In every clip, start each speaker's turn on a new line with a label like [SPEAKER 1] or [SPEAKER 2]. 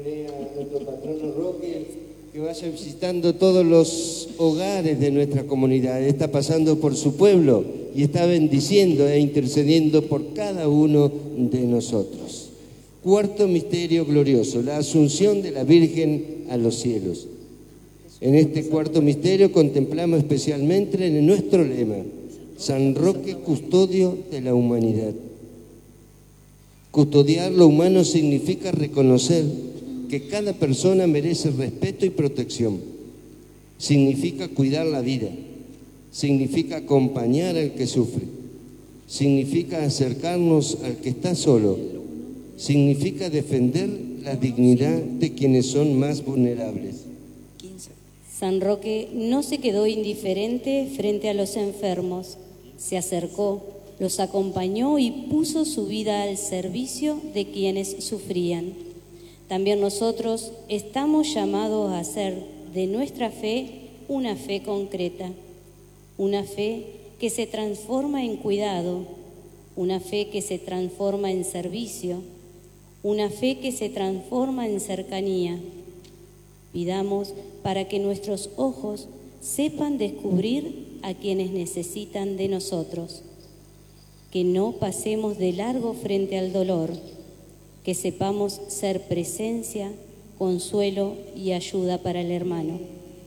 [SPEAKER 1] Pidiémosle a nuestro patrono Roque que vaya visitando todos los hogares de nuestra comunidad. Está pasando por su pueblo y está bendiciendo e intercediendo por cada uno de nosotros. Cuarto misterio glorioso, la asunción de la Virgen a los cielos. En este cuarto misterio contemplamos especialmente en nuestro lema: San Roque, custodio de la humanidad. Custodiar lo humano significa reconocer que cada persona merece respeto y protección. Significa cuidar la vida. Significa acompañar al que sufre. Significa acercarnos al que está solo. Significa defender la dignidad de quienes son más vulnerables.
[SPEAKER 2] San Roque no se quedó indiferente frente a los enfermos. Se acercó, los acompañó y puso su vida al servicio de quienes sufrían. También nosotros estamos llamados a hacer de nuestra fe una fe concreta, una fe que se transforma en cuidado, una fe que se transforma en servicio, una fe que se transforma en cercanía. Pidamos para que nuestros ojos sepan descubrir a quienes necesitan de nosotros, que no pasemos de largo frente al dolor, que sepamos ser presencia, consuelo y ayuda para el hermano.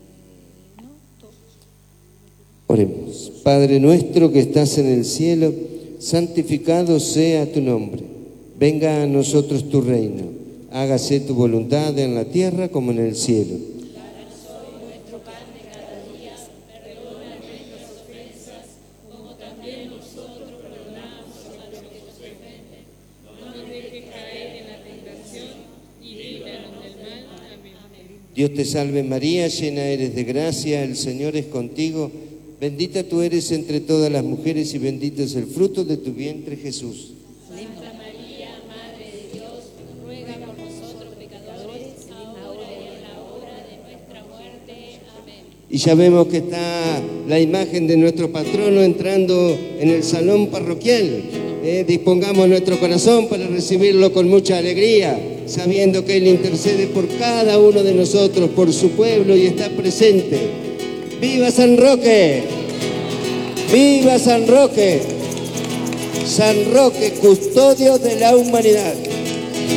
[SPEAKER 1] Oremos. Padre nuestro que estás en el cielo, santificado sea tu nombre. Venga a nosotros tu reino. Hágase tu voluntad en la tierra como en el cielo.
[SPEAKER 3] Danos hoy nuestro pan de cada día. Perdona nuestras ofensas, como también nosotros perdonamos a los que nos ofenden. No nos dejes caer en la tentación y líbranos del mal. Amén.
[SPEAKER 1] Dios te salve María, llena eres de gracia, el Señor es contigo. Bendita tú eres entre todas las mujeres y bendito es el fruto de tu vientre, Jesús.
[SPEAKER 3] Santa María, Madre de Dios, ruega por nosotros pecadores, ahora y en la hora de nuestra muerte. Amén.
[SPEAKER 1] Y ya vemos que está la imagen de nuestro patrono entrando en el salón parroquial. Dispongamos nuestro corazón para recibirlo con mucha alegría, sabiendo que Él intercede por cada uno de nosotros, por su pueblo y está presente. ¡Viva San Roque! ¡Viva San Roque! San Roque, custodio de la humanidad.